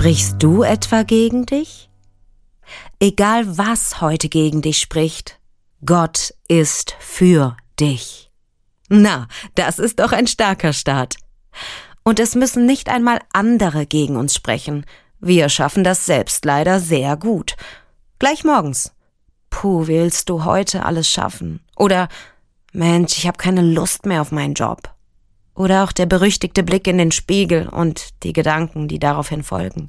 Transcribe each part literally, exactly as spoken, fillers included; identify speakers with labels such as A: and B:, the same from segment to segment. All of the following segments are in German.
A: Sprichst du etwa gegen dich? Egal was heute gegen dich spricht, Gott ist für dich. Na, das ist doch ein starker Start. Und es müssen nicht einmal andere gegen uns sprechen. Wir schaffen das selbst leider sehr gut. Gleich morgens. Puh, willst du heute alles schaffen? Oder Mensch, ich habe keine Lust mehr auf meinen Job. Oder auch der berüchtigte Blick in den Spiegel und die Gedanken, die daraufhin folgen.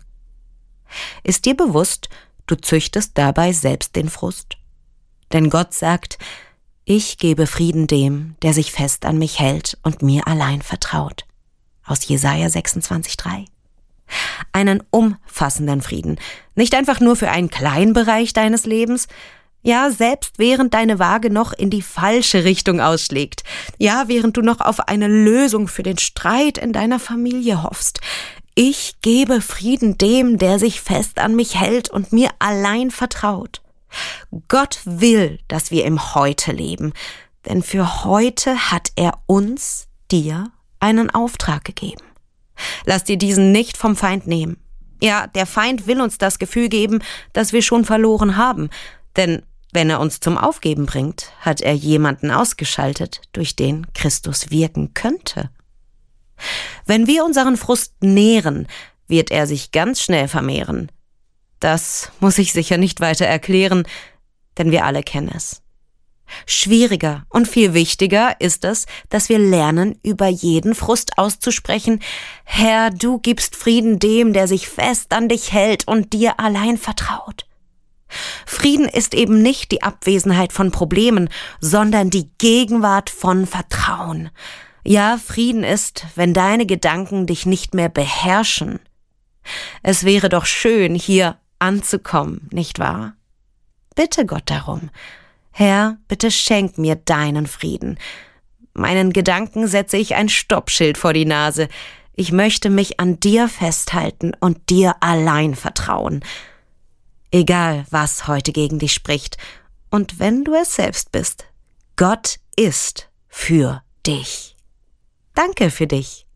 A: Ist dir bewusst, du züchtest dabei selbst den Frust? Denn Gott sagt, ich gebe Frieden dem, der sich fest an mich hält und mir allein vertraut. Aus Jesaja sechsundzwanzig drei. Einen umfassenden Frieden. Nicht einfach nur für einen kleinen Bereich deines Lebens. Ja, selbst während deine Waage noch in die falsche Richtung ausschlägt. Ja, während du noch auf eine Lösung für den Streit in deiner Familie hoffst. Ich gebe Frieden dem, der sich fest an mich hält und mir allein vertraut. Gott will, dass wir im Heute leben, denn für heute hat er uns, dir, einen Auftrag gegeben. Lass dir diesen nicht vom Feind nehmen. Ja, der Feind will uns das Gefühl geben, dass wir schon verloren haben, denn wenn er uns zum Aufgeben bringt, hat er jemanden ausgeschaltet, durch den Christus wirken könnte. Wenn wir unseren Frust nähren, wird er sich ganz schnell vermehren. Das muss ich sicher nicht weiter erklären, denn wir alle kennen es. Schwieriger und viel wichtiger ist es, dass wir lernen, über jeden Frust auszusprechen: Herr, du gibst Frieden dem, der sich fest an dich hält und dir allein vertraut. Frieden ist eben nicht die Abwesenheit von Problemen, sondern die Gegenwart von Vertrauen. Ja, Frieden ist, wenn deine Gedanken dich nicht mehr beherrschen. Es wäre doch schön, hier anzukommen, nicht wahr? Bitte Gott darum. Herr, bitte schenk mir deinen Frieden. Meinen Gedanken setze ich ein Stoppschild vor die Nase. Ich möchte mich an dir festhalten und dir allein vertrauen. Egal, was heute gegen dich spricht. Und wenn du es selbst bist, Gott ist für dich. Danke für dich.